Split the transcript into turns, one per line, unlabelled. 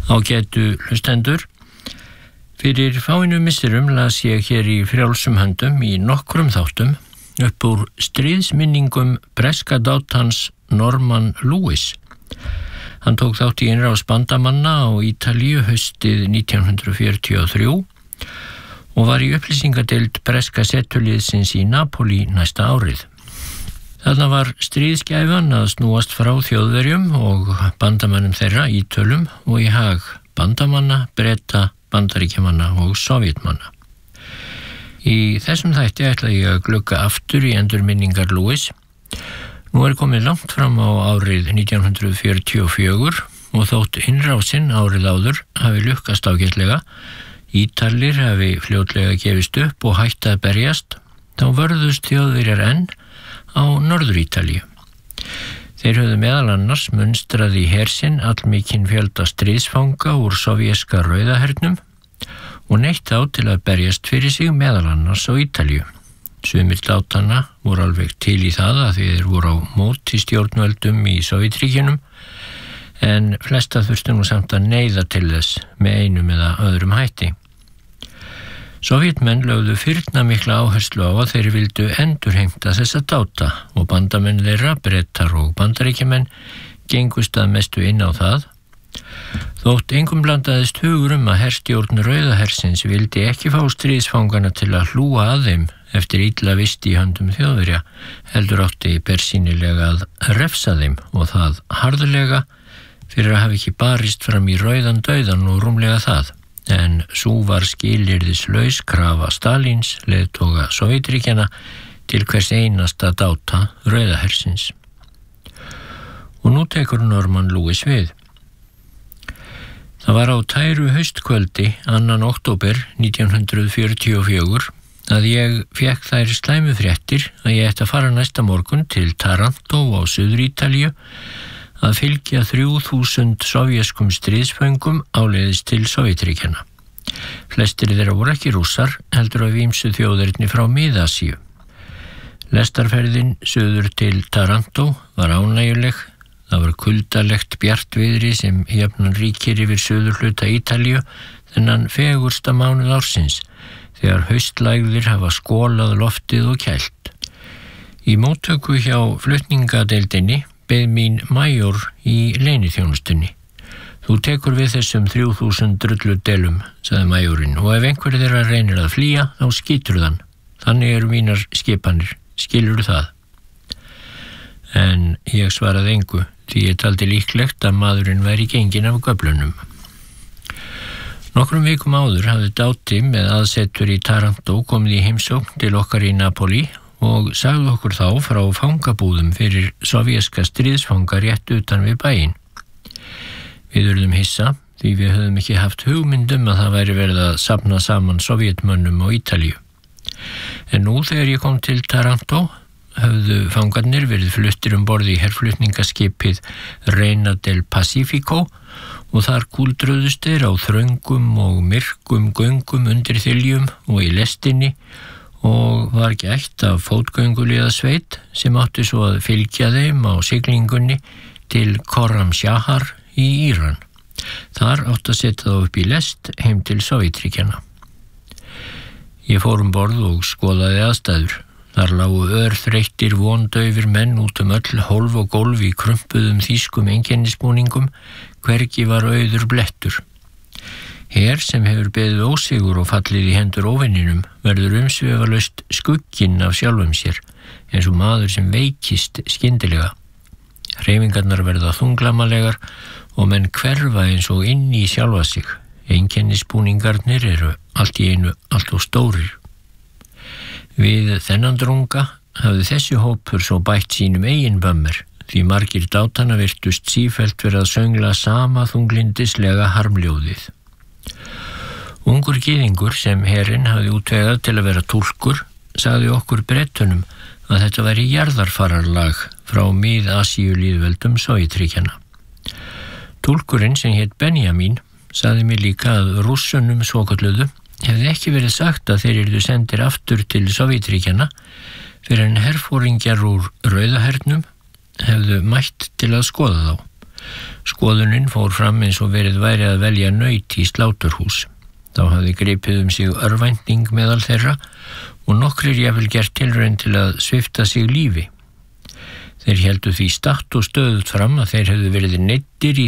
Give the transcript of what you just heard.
Ágætu hlustendur, fyrir fáeinum misserum las ég hér í frjálsum höndum í nokkrum þáttum upp úr stríðsminningum breska dátans Norman Lewis. Hann tók þátt í innrás bandamanna á Ítalíu haustið 1943 og var í upplýsingadeild breska setuliðsins í Napoli næsta árið. Þarna var stríðsgæfan að snúast frá Þjóðverjum og bandamönnum þeirra Ítölum og í hag bandamanna, Breta, Bandaríkjamanna og Sovjetmanna. Í þessum þætti ætla ég að glugga aftur í endurminningar Lewis. Nú komið langt fram á árið 1944 og þótt innrásinn árið áður hafi lukkast ágætlega, Ítalir hafi fljótlega gefist upp og hætt að berjast, þá vörðust Þjóðverjar enn á Norður-Ítalíu. Þeir höfðu meðal annars munstrað í her sinn allmikinn fjölda stríðsfanga úr sovjeska rauðahernum og neytt á til að berjast fyrir sig meðal annars á Ítalíu. Sumir dátanna voru alveg til í það að þeir voru á móti stjórnvöldum í Sovétríkjunum, en flesta þurftu nú samt að neyða til þess með einum eða öðrum hætti. Sovétmenn lögðu firnamikla áherslu á að þeir vildu endurheimta þessa dáta og bandamenn þeirra, Bretar og Bandaríkjamenn, gengust að mestu inn á það. Þótt engum blandaðist hugur að herstjórn Rauðahersins vildi ekki fá stríðsfangana til að hlúa að þeim eftir illa vist í höndum Þjóðverja, heldur átti bersýnilega að refsa þeim og það harðlega fyrir að hafa ekki barist fram í rauðan dauðan og rúmlega það. En sú var skilyrðislaus krafa Stalins, leiðtoga Sovétríkjanna, til hvers einasta dáta Rauðahersins. Og nú tekur Norman Lewis við. Það var á tæru haustkvöldi 2. október 1944 að ég fékk þær slæmu fréttir að ég ætti að fara næsta morgun til Taranto á Suður-Ítalíu að fylgja 3000 sovjeskum stríðsföngum áleiðis til Sovétríkjanna. Flestir þeirra voru ekki rússar, heldur af ýmsu þjóðerni frá Mið-Asíu. Lestarferðin suður til Taranto var ánægjuleg. Það var kuldalegt bjartviðri sem jafnan ríkir yfir suðurhluta Ítalíu þennan fegursta mánuð ársins, þegar haustlægðir hafa skólað loftið og kælt. Í móttöku hjá flutningadeildinni beið mín major í leyniþjónustunni. Þú tekur við þessum 3000 drulludelum, sagði majorinn, og ef einhver þeirra reynir að flýja, þá skýtur þann. Þannig eru mínar skipanir, skilur það? En ég svaraði engu, því ég taldi líklegt að maðurinn væri genginn af göflunum. Nokkrum vikum áður hafði dáti með aðsetur í Taranto komið í heimsókn til okkar í Napoli og sagði okkur þá frá fangabúðum fyrir sovjeska stríðsfanga rétt utan við bæinn. Við urðum hissa því við höfðum ekki haft hugmyndum að það væri verið að safna saman sovjetmönnum á Ítalíu. En nú þegar ég kom til Taranto höfðu fangarnir verið fluttir borð í herflutningaskipið Reina del Pacifico og þar kúldröðust þeir á þröngum og myrkum göngum undir þiljum og í lestinni og var gætt af fótgönguliðasveit sem átti svo að fylgja þeim á siglingunni til Khorram Shahar í Íran. Þar átti að setja þá upp í lest heim til Sovétríkjanna. Ég fór borð og skoðaði aðstæður. Þar lágu örþreyttir vondaufir menn út öll hólf og gólf í krumpuðum þýskum einkennisbúningum, hvergi var auður blettur. Her sem hefur beðið ósigur og fallið í hendur óvinninum verður umsvifalaust skugginn af sjálfum sér, eins og maður sem veikist skyndilega. Hreyfingarnar verða þunglamalegar og menn hverfa eins og inn í sjálfa sig. Einkennisbúningarnir eru allt í einu allt of stórir. Við þennan drunga hafði þessi hópur svo bætt sínum eigin bömmir, því margir dátana virtust sífellt verið að söngla sama þunglindislega harmljóðið. Ungur gyðingur sem herinn hafði útvegað til að vera túlkur sagði okkur Bretunum að þetta væri jarðarfararlag frá Mið-Asíu-lýðveldum Sovétríkjanna. Túlkurinn sem hét Benjamin sagði mér líka að Rússunum svokölluðu hefði ekki verið sagt að þeir yrðu sendir aftur til Sovétríkjanna fyrir en herforingjar úr Rauðahernum hefðu mætt til að skoða þá. Skoðunin fór fram eins og verið væri að velja naut í sláturhús. Þá hafði gripið sig örvænting meðal þeirra og nokkrir jafnvel gert tilraun til að svipta sig lífi. Þeir héldu því statt og stöðugt fram að þeir hefðu verið neyddir í